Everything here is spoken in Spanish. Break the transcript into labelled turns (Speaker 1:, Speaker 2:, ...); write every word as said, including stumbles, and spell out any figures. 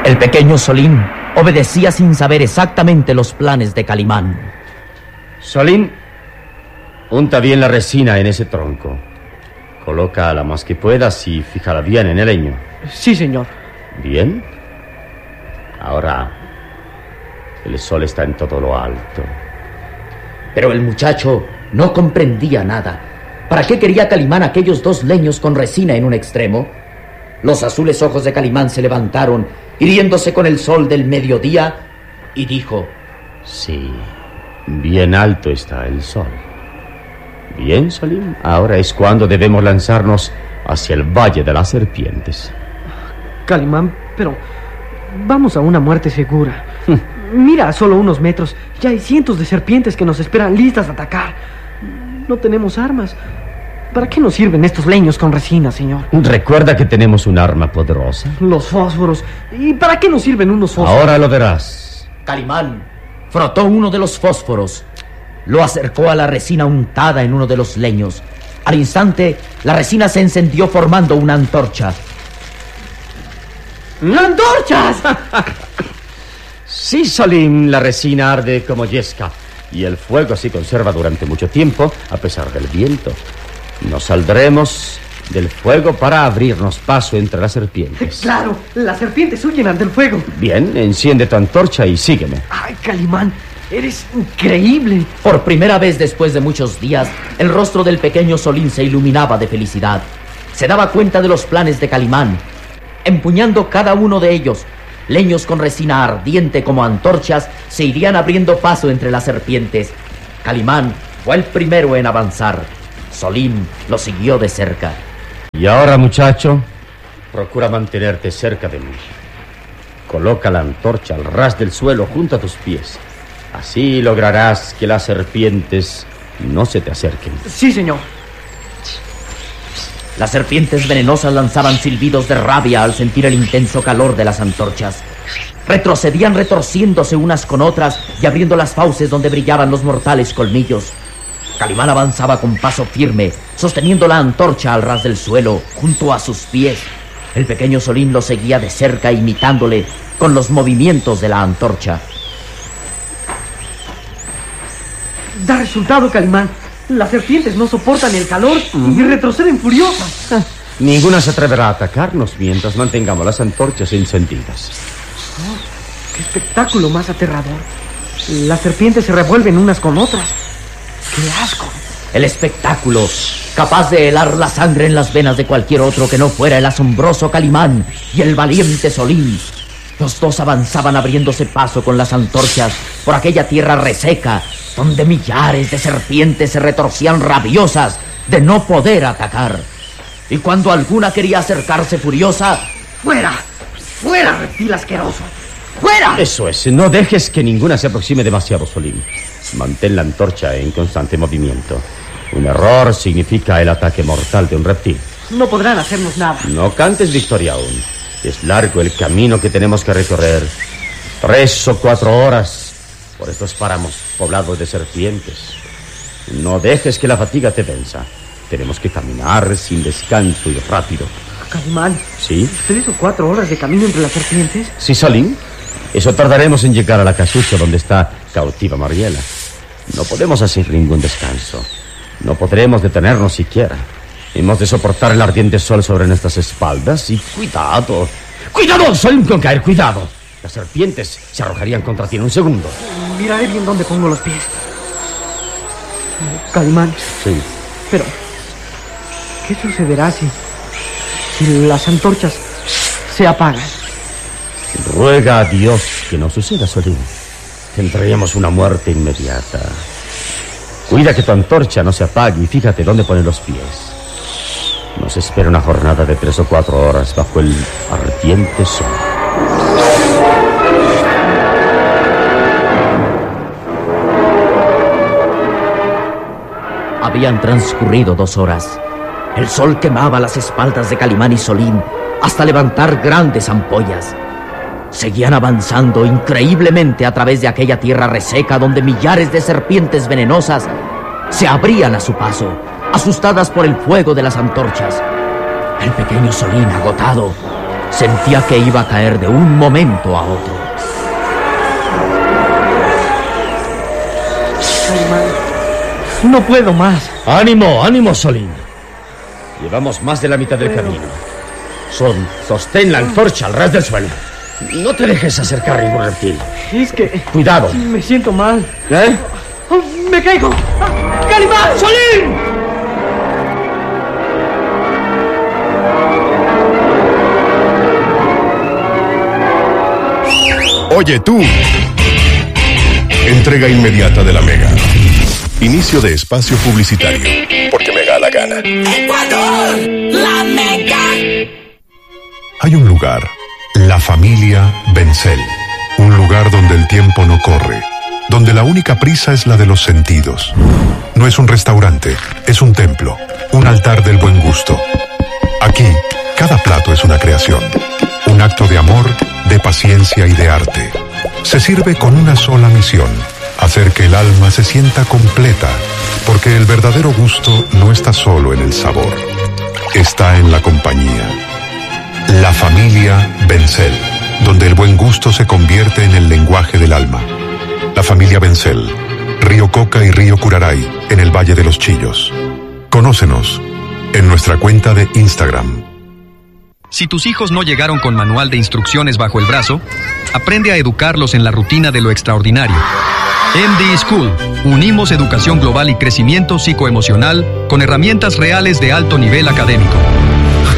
Speaker 1: El pequeño Solín obedecía sin saber exactamente los planes de Calimán.
Speaker 2: Solín, unta bien la resina en ese tronco. Colócala más que puedas y fíjala bien en el leño.
Speaker 3: Sí, señor.
Speaker 2: Bien. Ahora, el sol está en todo lo alto.
Speaker 1: Pero el muchacho no comprendía nada. ¿Para qué quería Calimán aquellos dos leños con resina en un extremo? Los azules ojos de Calimán se levantaron, hiriéndose con el sol del mediodía, y dijo:
Speaker 2: Sí, bien alto está el sol. Bien, Solín, ahora es cuando debemos lanzarnos hacia el Valle de las Serpientes.
Speaker 3: Calimán, pero vamos a una muerte segura. Mira, a solo unos metros ya hay cientos de serpientes que nos esperan listas a atacar. No tenemos armas. ¿Para qué nos sirven estos leños con resina, señor?
Speaker 2: Recuerda que tenemos un arma poderosa.
Speaker 3: Los fósforos. ¿Y para qué nos sirven unos fósforos?
Speaker 2: Ahora lo verás.
Speaker 1: Calimán frotó uno de los fósforos, lo acercó a la resina untada en uno de los leños. Al instante, la resina se encendió formando una antorcha.
Speaker 3: ¡Antorchas!
Speaker 2: Sí, Solín, la resina arde como yesca y el fuego se conserva durante mucho tiempo a pesar del viento. Nos saldremos del fuego para abrirnos paso entre las serpientes.
Speaker 3: ¡Claro! Las serpientes huyen ante el fuego.
Speaker 2: Bien, enciende tu antorcha y sígueme.
Speaker 3: ¡Ay, Calimán! ¡Eres increíble!
Speaker 1: Por primera vez después de muchos días, el rostro del pequeño Solín se iluminaba de felicidad. Se daba cuenta de los planes de Calimán. Empuñando cada uno de ellos, leños con resina ardiente como antorchas se irían abriendo paso entre las serpientes. Calimán fue el primero en avanzar. Solín lo siguió de cerca.
Speaker 2: Y ahora, muchacho, procura mantenerte cerca de mí. Coloca la antorcha al ras del suelo junto a tus pies. Así lograrás que las serpientes no se te acerquen.
Speaker 3: Sí, señor.
Speaker 1: Las serpientes venenosas lanzaban silbidos de rabia al sentir el intenso calor de las antorchas. Retrocedían retorciéndose unas con otras y abriendo las fauces donde brillaban los mortales colmillos. Calimán avanzaba con paso firme, sosteniendo la antorcha al ras del suelo, junto a sus pies. El pequeño Solín lo seguía de cerca, imitándole con los movimientos de la antorcha.
Speaker 3: Da resultado, Calimán. Las serpientes no soportan el calor uh-huh. y retroceden furiosas.
Speaker 2: Ah, ninguna se atreverá a atacarnos mientras mantengamos las antorchas encendidas.
Speaker 3: Oh, ¡qué espectáculo más aterrador! Las serpientes se revuelven unas con otras. ¡Qué asco!
Speaker 1: El espectáculo, capaz de helar la sangre en las venas de cualquier otro que no fuera el asombroso Calimán y el valiente Solín. Los dos avanzaban abriéndose paso con las antorchas por aquella tierra reseca, donde millares de serpientes se retorcían rabiosas de no poder atacar. Y cuando alguna quería acercarse furiosa...
Speaker 3: ¡Fuera! ¡Fuera, reptil asqueroso! ¡Fuera!
Speaker 2: Eso es, no dejes que ninguna se aproxime demasiado, Solín. Mantén la antorcha en constante movimiento. Un error significa el ataque mortal de un reptil.
Speaker 3: No podrán hacernos nada.
Speaker 2: No cantes victoria aún. Es largo el camino que tenemos que recorrer. Tres o cuatro horas por estos páramos poblados de serpientes. No dejes que la fatiga te venza. Tenemos que caminar sin descanso y rápido.
Speaker 3: Calimán.
Speaker 2: ¿Sí?
Speaker 3: ¿Tres o cuatro horas de camino entre las serpientes?
Speaker 2: Sí, Solín. Eso tardaremos en llegar a la casucha donde está cautiva Mariela. No podemos hacer ningún descanso. No podremos detenernos siquiera. Hemos de soportar el ardiente sol sobre nuestras espaldas y cuidado. ¡Cuidado, Solín, con caer! ¡Cuidado! Las serpientes se arrojarían contra ti en un segundo.
Speaker 3: Miraré bien dónde pongo los pies. Calimán.
Speaker 2: Sí.
Speaker 3: Pero, ¿qué sucederá si, si las antorchas se apagan?
Speaker 2: Ruega a Dios que no suceda, Solín. Tendríamos una muerte inmediata. Cuida que tu antorcha no se apague y fíjate dónde poner los pies. Nos espera una jornada de tres o cuatro horas bajo el ardiente sol.
Speaker 1: Habían transcurrido dos horas. El sol quemaba las espaldas de Calimán y Solín hasta levantar grandes ampollas. Seguían avanzando increíblemente a través de aquella tierra reseca donde millares de serpientes venenosas se abrían a su paso, asustadas por el fuego de las antorchas. El pequeño Solín, agotado, Sentía que iba a caer de un momento a otro.
Speaker 3: Calimán, no puedo más.
Speaker 2: Ánimo, ánimo, Solín. Llevamos más de la mitad del camino. Son, sostén la antorcha al ras del suelo. No te dejes acercar a ningún reptil.
Speaker 3: Es que...
Speaker 2: Cuidado.
Speaker 3: Me siento mal.
Speaker 2: ¿Eh?
Speaker 3: Oh, ¡me caigo! ¡Ah! ¡Calimán! ¡Solín!
Speaker 4: Oye tú. Entrega inmediata de la Mega. Inicio de espacio publicitario. Porque me da la gana.
Speaker 5: ¡Ecuador! ¡La Mega!
Speaker 4: Hay un lugar, la familia Bencel. Un lugar donde el tiempo no corre. Donde la única prisa es la de los sentidos. No es un restaurante, es un templo. Un altar del buen gusto. Aquí, cada plato es una creación. Un acto de amor, de paciencia y de arte. Se sirve con una sola misión: hacer que el alma se sienta completa, porque el verdadero gusto no está solo en el sabor, está en la compañía. La familia Bencel, donde el buen gusto se convierte en el lenguaje del alma. La familia Bencel, Río Coca y Río Curaray, en el Valle de los Chillos. Conócenos en nuestra cuenta de Instagram.
Speaker 6: Si tus hijos no llegaron con manual de instrucciones bajo el brazo, aprende a educarlos en la rutina de lo extraordinario. M D School. Unimos educación global y crecimiento psicoemocional con herramientas reales de alto nivel académico.